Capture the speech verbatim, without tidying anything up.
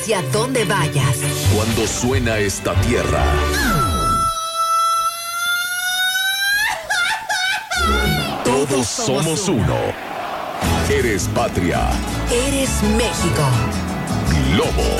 Hacia donde vayas. Cuando suena esta tierra, todos somos uno. Eres patria. Eres México. Lobo.